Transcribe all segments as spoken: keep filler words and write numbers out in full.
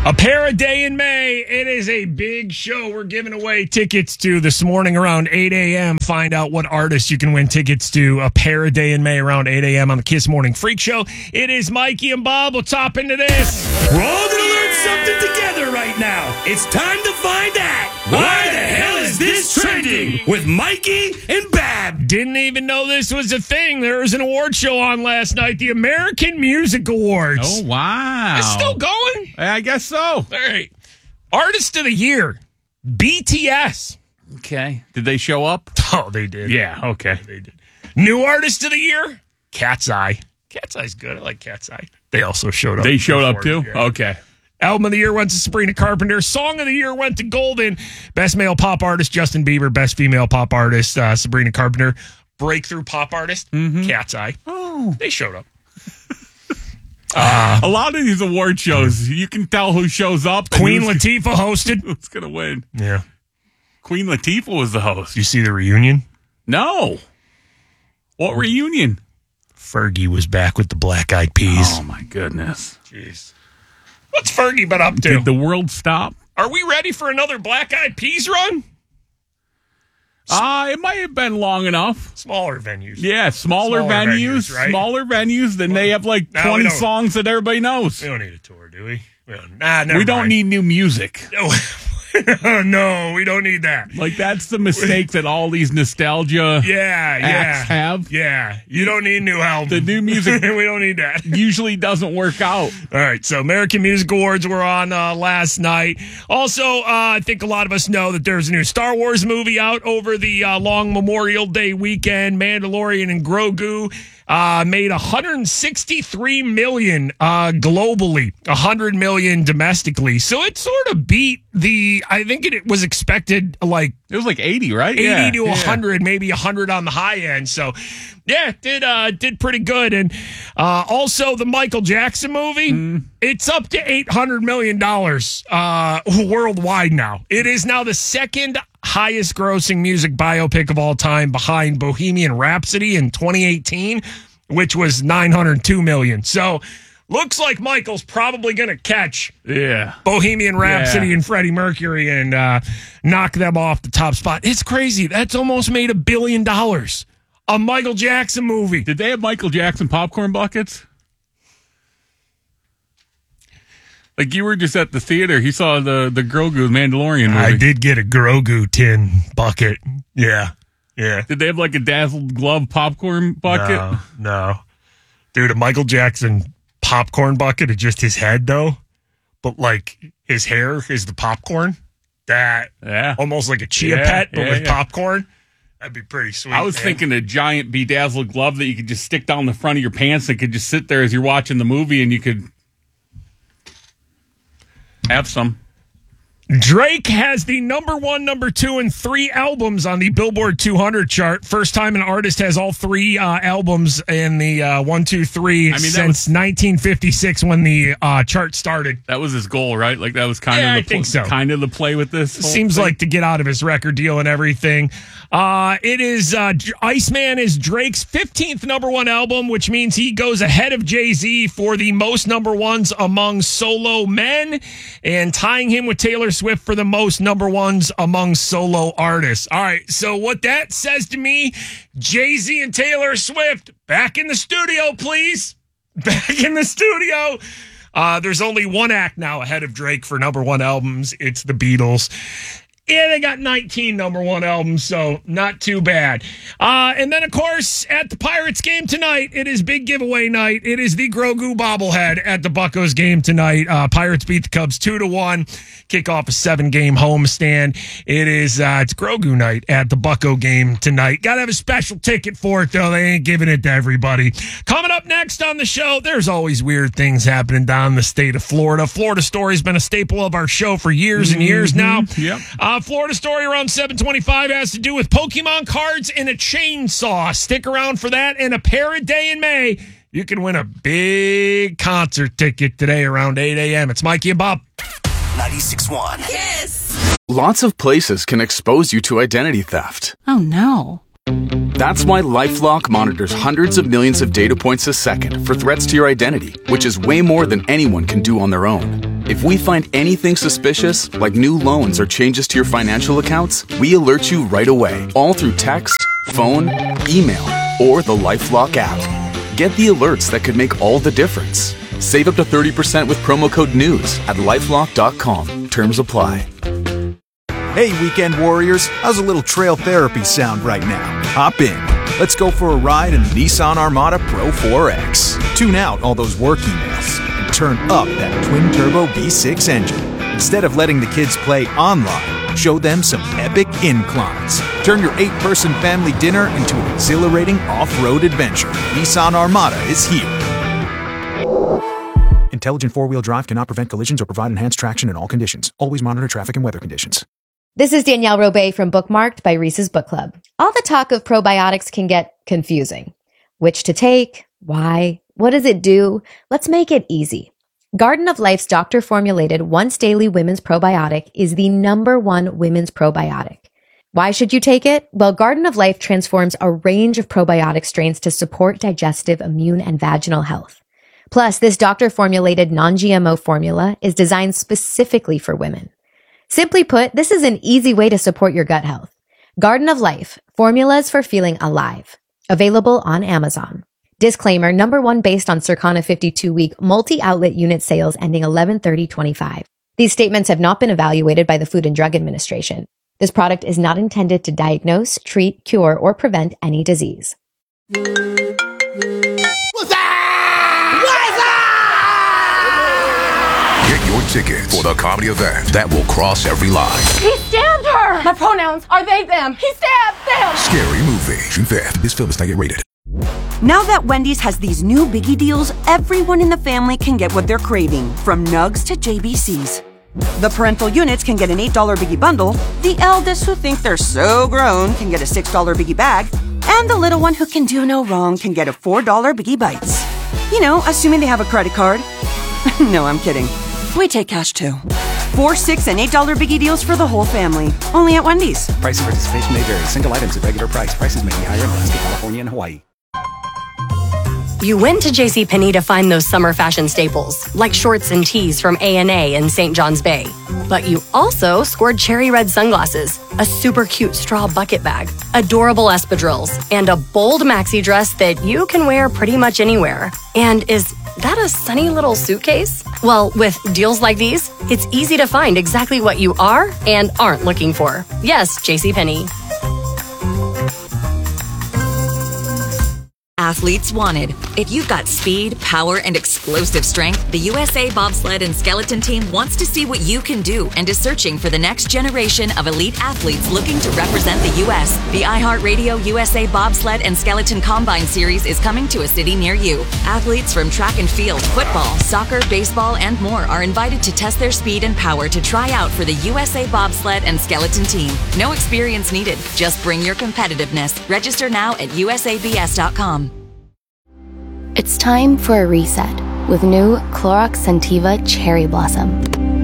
A pair a day in May. It is a big show. We're giving away tickets to this morning around eight a.m. Find out what artists you can win tickets to. A pair a day in May around eight a.m. on the Kiss Morning Freak Show. It is Mikey and Bob. We'll top into this. We're all going to learn something together right now. It's time to find out. Why the hell is this trending? With Mikey and Bab. Didn't even know this was a thing. There was an award show on last night, the American Music Awards. Oh, wow. It's still going? I guess so. All right. Artist of the Year, B T S. Okay. Did they show up? Oh, they did. Yeah, okay. They did. New Artist of the Year, Cat's Eye. Cat's Eye's good. I like Cat's Eye. They also showed up. They showed up too? Yeah. Okay. Album of the Year went to Sabrina Carpenter. Song of the Year went to Golden. Best Male Pop Artist, Justin Bieber. Best Female Pop Artist, uh, Sabrina Carpenter. Breakthrough Pop Artist, mm-hmm. Cat's Eye. Oh. They showed up. Uh, a lot of these award shows, you can tell who shows up. Queen Latifah hosted. Who's going to win? Yeah. Queen Latifah was the host. You see the reunion? No. What reunion? Fergie was back with the Black Eyed Peas. Oh, my goodness. Jeez. What's Fergie been up to? Did the world stop? Are we ready for another Black Eyed Peas run? Uh, it might have been long enough. Smaller venues. Yeah, smaller, smaller venues. venues right? Smaller venues, then well, they have like twenty no, songs that everybody knows. We don't need a tour, do we? We don't, nah, we don't mind. need new music. No. No, we don't need that. Like, that's the mistake that all these nostalgia yeah, yeah, acts have. Yeah, you don't need new album. The new music we don't need that. Usually doesn't work out. All right, so American Music Awards were on uh, last night. Also, uh, I think a lot of us know that there's a new Star Wars movie out over the uh, long Memorial Day weekend. Mandalorian and Grogu uh, made one hundred sixty-three million dollars uh, globally, one hundred million dollars domestically. So it sort of beat the, I think it, it was expected like it was like eighty, right? eighty yeah, to one hundred, yeah. Maybe one hundred on the high end. So yeah, did uh, did pretty good. And uh, also the Michael Jackson movie, mm. it's up to eight hundred million dollars uh, worldwide now. It is now the second highest grossing music biopic of all time, behind Bohemian Rhapsody in twenty eighteen, which was nine hundred two million dollars. So looks like Michael's probably going to catch yeah. Bohemian Rhapsody yeah. and Freddie Mercury and uh, knock them off the top spot. It's crazy. That's almost made a billion dollars. A Michael Jackson movie. Did they have Michael Jackson popcorn buckets? Like, you were just at the theater. He saw the, the Grogu Mandalorian movie. I did get a Grogu tin bucket. Yeah. Yeah. Did they have like a Dazzled Glove popcorn bucket? No. No. Dude, a Michael Jackson popcorn bucket is just his head, though. But, like, his hair is the popcorn. That. Yeah. Almost like a Chia yeah, Pet, but yeah, with yeah. popcorn. That'd be pretty sweet. I was man. thinking a giant bedazzled glove that you could just stick down the front of your pants and could just sit there as you're watching the movie and you could have some. Drake has the number one, number two, and three albums on the Billboard two hundred chart. First time an artist has all three uh, albums in the uh, one, two, three I mean, since was, nineteen fifty-six when the uh, chart started. That was his goal, right? Like that was kind yeah, of the I think pl- so. kind of the play with this. Seems thing. like to get out of his record deal and everything. Uh, it is uh, Iceman is Drake's fifteenth number one album, which means he goes ahead of Jay-Z for the most number ones among solo men, and tying him with Taylor Swift for the most number ones among solo artists. All right, so what that says to me, Jay-Z and Taylor Swift, back in the studio, please. Back in the studio. Uh, there's only one act now ahead of Drake for number one albums. It's the Beatles. Yeah, they got nineteen number one albums, so not too bad. Uh, and then, of course, at the Pirates game tonight, it is big giveaway night. It is the Grogu bobblehead at the Buccos game tonight. Uh, Pirates beat the Cubs two to one. Kick off a seven-game homestand. It is uh, it's Grogu night at the Bucco game tonight. Got to have a special ticket for it, though. They ain't giving it to everybody. Coming up next on the show, there's always weird things happening down in the state of Florida. Florida Story's been a staple of our show for years and years now. Yep. Uh, Florida Story around seven twenty-five has to do with Pokemon cards and a chainsaw. Stick around for that and a pair a day in May. You can win a big concert ticket today around eight a.m. It's Mikey and Bob. ninety-six point one. Yes! Lots of places can expose you to identity theft. Oh, no. That's why LifeLock monitors hundreds of millions of data points a second for threats to your identity, which is way more than anyone can do on their own. If we find anything suspicious, like new loans or changes to your financial accounts, we alert you right away, all through text, phone, email, or the LifeLock app. Get the alerts that could make all the difference. Save up to thirty percent with promo code NEWS at lifelock dot com. Terms apply. Hey, weekend warriors, how's a little trail therapy sound right now? Hop in. Let's go for a ride in the Nissan Armada Pro four X. Tune out all those work emails and turn up that twin-turbo V six engine. Instead of letting the kids play online, show them some epic inclines. Turn your eight-person family dinner into an exhilarating off-road adventure. Nissan Armada is here. Intelligent four-wheel drive cannot prevent collisions or provide enhanced traction in all conditions. Always monitor traffic and weather conditions. This is Danielle Robay from Bookmarked by Reese's Book Club. All the talk of probiotics can get confusing. Which to take? Why? What does it do? Let's make it easy. Garden of Life's doctor-formulated once-daily women's probiotic is the number one women's probiotic. Why should you take it? Well, Garden of Life transforms a range of probiotic strains to support digestive, immune, and vaginal health. Plus, this doctor-formulated non-G M O formula is designed specifically for women. Simply put, this is an easy way to support your gut health. Garden of Life, formulas for feeling alive. Available on Amazon. Disclaimer, number one based on Circana fifty-two week multi-outlet unit sales ending eleven thirty twenty-five. These statements have not been evaluated by the Food and Drug Administration. This product is not intended to diagnose, treat, cure, or prevent any disease. What's that? What's that? Get your tickets for the comedy event that will cross every line. He stabbed her! My pronouns are they, them. He stabbed them! Scary Movie. June fifth. This film is not yet rated. Now that Wendy's has these new biggie deals, everyone in the family can get what they're craving, from nugs to J B Cs. The parental units can get an eight dollar biggie bundle, the eldest who think they're so grown can get a six dollar biggie bag, and the little one who can do no wrong can get a four dollar biggie bites. You know, assuming they have a credit card. No, I'm kidding. We take cash too. Four, six, and eight dollar biggie deals for the whole family. Only at Wendy's. Price and participation may vary. Single items at regular price. Prices may be higher in Alaska, California, and Hawaii. You went to JCPenney to find those summer fashion staples, like shorts and tees from A and A in Saint John's Bay. But you also scored cherry red sunglasses, a super cute straw bucket bag, adorable espadrilles, and a bold maxi dress that you can wear pretty much anywhere. And is that a sunny little suitcase? Well, with deals like these, it's easy to find exactly what you are and aren't looking for. Yes, JCPenney. Athletes wanted. If you've got speed, power, and explosive strength, the U S A Bobsled and Skeleton Team wants to see what you can do and is searching for the next generation of elite athletes looking to represent the U S The iHeartRadio U S A Bobsled and Skeleton Combine Series is coming to a city near you. Athletes from track and field, football, soccer, baseball, and more are invited to test their speed and power to try out for the U S A Bobsled and Skeleton Team. No experience needed. Just bring your competitiveness. Register now at U S A B S dot com. It's time for a reset with new Clorox Scentiva Cherry Blossom.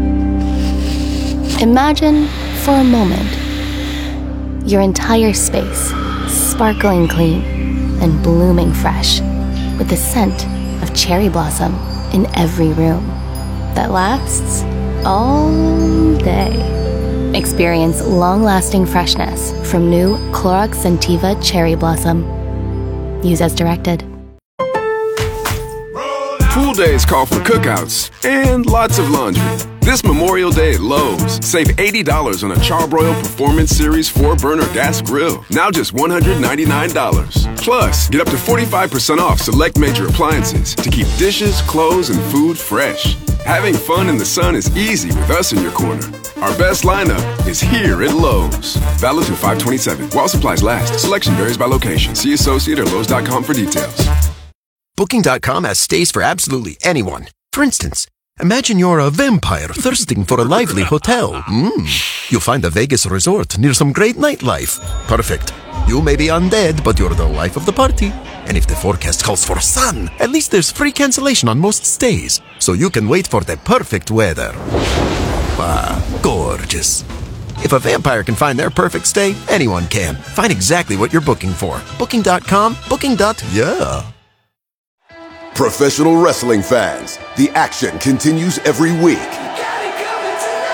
Imagine, for a moment, your entire space sparkling clean and blooming fresh with the scent of cherry blossom in every room that lasts all day. Experience long-lasting freshness from new Clorox Scentiva Cherry Blossom. Use as directed. Pool days call for cookouts and lots of laundry. This Memorial Day at Lowe's, save eighty dollars on a Charbroil Performance Series four burner gas grill. Now just one hundred ninety-nine dollars. Plus, get up to forty-five percent off select major appliances to keep dishes, clothes, and food fresh. Having fun in the sun is easy with us in your corner. Our best lineup is here at Lowe's. Valid through five twenty-seven. While supplies last. Selection varies by location. See associate or Lowe's dot com for details. Booking dot com has stays for absolutely anyone. For instance, imagine you're a vampire thirsting for a lively hotel. Mm. You'll find a Vegas resort near some great nightlife. Perfect. You may be undead, but you're the life of the party. And if the forecast calls for sun, at least there's free cancellation on most stays, so you can wait for the perfect weather. Ah, gorgeous. If a vampire can find their perfect stay, anyone can. Find exactly what you're booking for. Booking dot com, booking. Yeah. Professional wrestling fans, the action continues every week.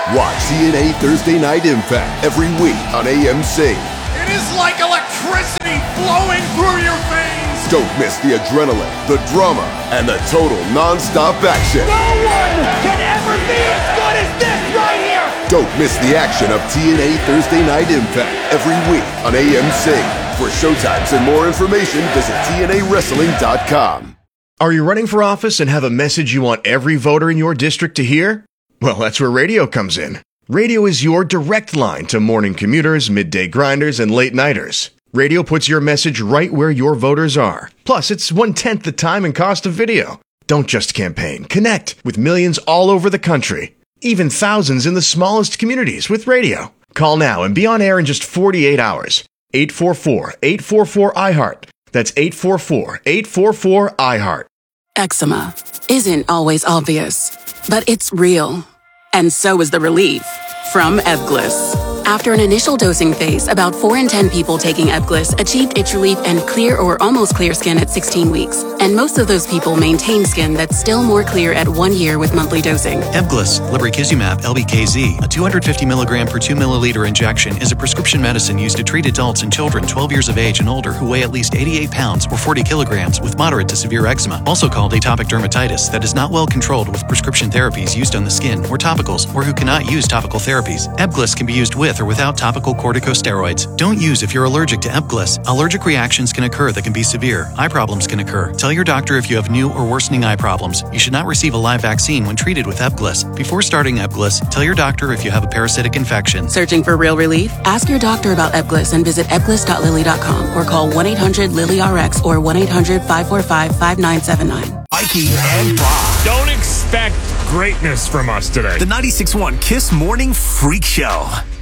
Watch T N A Thursday Night Impact every week on A M C. It is like electricity flowing through your veins. Don't miss the adrenaline, the drama, and the total non-stop action. No one can ever be as good as this right here. Don't miss the action of T N A Thursday Night Impact every week on A M C. For showtimes and more information, visit T N A wrestling dot com. Are you running for office and have a message you want every voter in your district to hear? Well, that's where radio comes in. Radio is your direct line to morning commuters, midday grinders, and late nighters. Radio puts your message right where your voters are. Plus, it's one-tenth the time and cost of video. Don't just campaign. Connect with millions all over the country. Even thousands in the smallest communities with radio. Call now and be on air in just forty-eight hours. eight four four, eight four four, I heart. That's eight four four, eight four four, I heart. Eczema isn't always obvious, but it's real. And so is the relief from Ebglyss. After an initial dosing phase, about four in ten people taking Ebglyss achieved itch relief and clear or almost clear skin at sixteen weeks. And most of those people maintain skin that's still more clear at one year with monthly dosing. Ebglyss, lebrikizumab L B K Z, a two hundred fifty milligram per two milliliter injection, is a prescription medicine used to treat adults and children twelve years of age and older who weigh at least eighty-eight pounds or forty kilograms with moderate to severe eczema, also called atopic dermatitis, that is not well controlled with prescription therapies used on the skin or topicals, or who cannot use topical therapies. Ebglyss can be used with or without topical corticosteroids. Don't use if you're allergic to Ebglyss. Allergic reactions can occur that can be severe. Eye problems can occur. Tell your doctor if you have new or worsening eye problems. You should not receive a live vaccine when treated with Ebglyss. Before starting Ebglyss, tell your doctor if you have a parasitic infection. Searching for real relief? Ask your doctor about Ebglyss and visit ebglyss dot lilly dot com or call one eight hundred lily R X or one eight hundred, five four five, five nine seven nine. Mikey and Bob. Don't expect greatness from us today. The ninety-six point one Kiss Morning Freak Show.